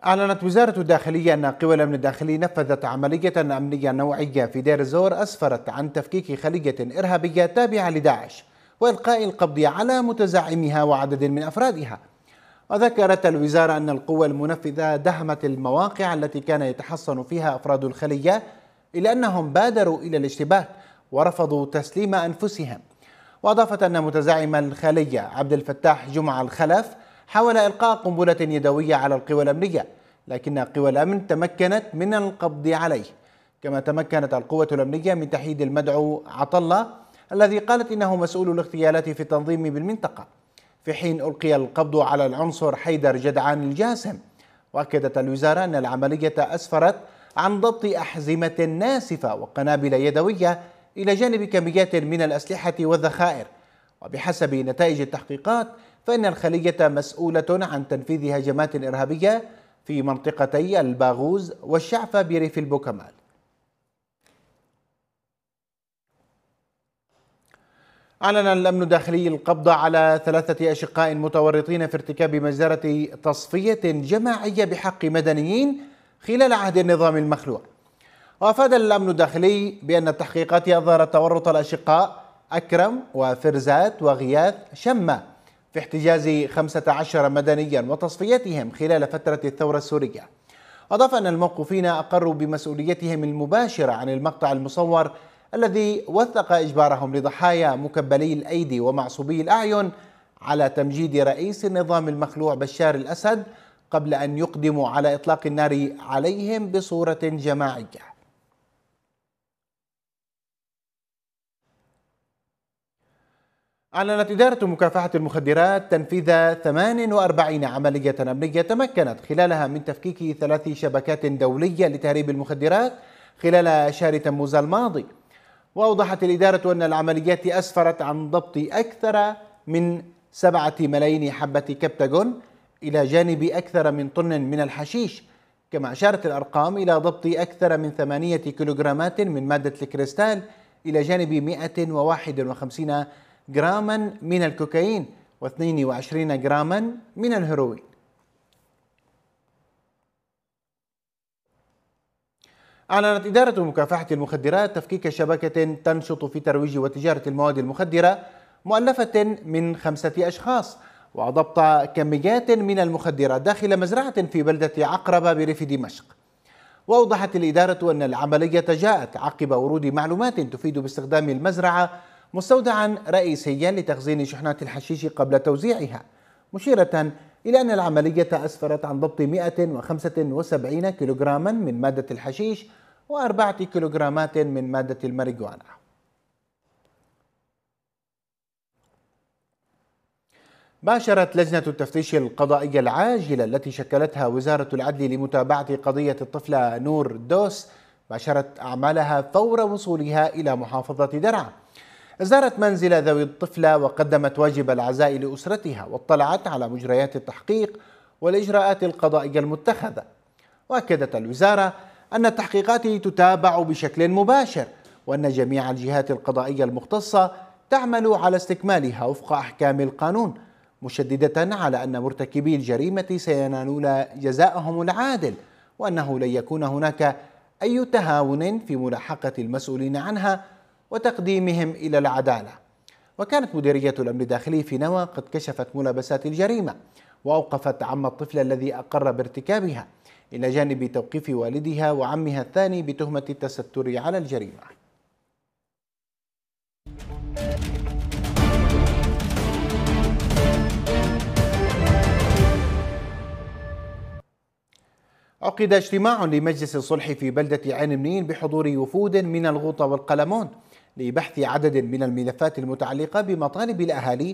أعلنت وزارة الداخلية أن قوى الأمن الداخلي نفذت عملية أمنية نوعية في دير الزور أسفرت عن تفكيك خلية إرهابية تابعة لداعش وإلقاء القبض على متزعمها وعدد من أفرادها. وذكرت الوزارة أن القوى المنفذة دهمت المواقع التي كان يتحصن فيها أفراد الخلية، إلا أنهم بادروا إلى الاشتباك ورفضوا تسليم أنفسهم. وأضافت أن متزعم الخلية عبد الفتاح جمعة الخلف حاول إلقاء قنبلة يدوية على القوى الأمنية، لكن قوى الأمن تمكنت من القبض عليه. كما تمكنت القوة الأمنية من تحييد المدعو عطلة الذي قالت إنه مسؤول الاغتيالات في التنظيم بالمنطقة، في حين ألقي القبض على العنصر حيدر جدعان الجاسم. وأكدت الوزارة أن العملية أسفرت عن ضبط أحزمة ناسفة وقنابل يدوية إلى جانب كميات من الأسلحة والذخائر. وبحسب نتائج التحقيقات فإن الخلية مسؤولة عن تنفيذ هجمات إرهابية في منطقتي الباغوز والشعفة بريف البوكمال. أعلن الأمن الداخلي القبض على 3 أشقاء متورطين في ارتكاب مجزرة تصفية جماعية بحق مدنيين خلال عهد النظام المخلوع. وأفاد الأمن الداخلي بأن التحقيقات أظهرت تورط الأشقاء أكرم وفرزات وغياث شمة في احتجاز 15 مدنيا وتصفيتهم خلال فترة الثورة السورية. أضاف أن الموقوفين أقروا بمسؤوليتهم المباشرة عن المقطع المصور الذي وثق إجبارهم لضحايا مكبلي الأيدي ومعصوبي الأعين على تمجيد رئيس النظام المخلوع بشار الأسد قبل أن يقدموا على إطلاق النار عليهم بصورة جماعية. أعلنت إدارة مكافحة المخدرات تنفيذ 48 عملية أمنية تمكنت خلالها من تفكيك 3 شبكات دولية لتهريب المخدرات خلال شهر تموز الماضي. وأوضحت الإدارة أن العمليات أسفرت عن ضبط أكثر من 7 ملايين حبة كبتاغون إلى جانب أكثر من طن من الحشيش. كما أشارت الأرقام إلى ضبط أكثر من 8 كيلوغرامات من مادة الكريستال إلى جانب 151 جراما من الكوكايين و22 جراما من الهيروين. أعلنت إدارة مكافحة المخدرات تفكيك شبكة تنشط في ترويج وتجارة المواد المخدرة مؤلفة من 5 أشخاص، وضبط كميات من المخدرات داخل مزرعة في بلدة عقربة بريف دمشق. وأوضحت الإدارة أن العملية جاءت عقب ورود معلومات تفيد باستخدام المزرعة مستودعا رئيسيا لتخزين شحنات الحشيش قبل توزيعها، مشيرة إلى أن العملية أسفرت عن ضبط 175 كيلوغراما من مادة الحشيش و4 كيلوغرامات من مادة الماريجوانا. باشرت لجنة التفتيش القضائية العاجلة التي شكلتها وزارة العدل لمتابعة قضية الطفلة نور دوس باشرت أعمالها فور وصولها إلى محافظة درعا. زارت منزل ذوي الطفلة وقدمت واجب العزاء لأسرتها، واطلعت على مجريات التحقيق والإجراءات القضائية المتخذة. وأكدت الوزارة أن التحقيقات تتابع بشكل مباشر، وأن جميع الجهات القضائية المختصة تعمل على استكمالها وفق أحكام القانون، مشددة على أن مرتكبي الجريمة سينالون جزاءهم العادل، وأنه لن يكون هناك أي تهاون في ملاحقة المسؤولين عنها وتقديمهم إلى العدالة. وكانت مديرية الأمن الداخلي في نوى قد كشفت ملابسات الجريمة وأوقفت عم الطفل الذي أقر بارتكابها، إلى جانب توقيف والدها وعمها الثاني بتهمة التستر على الجريمة. عقد اجتماع لمجلس الصلح في بلدة عين منين بحضور وفود من الغوطة والقلمون لبحث عدد من الملفات المتعلقة بمطالب الأهالي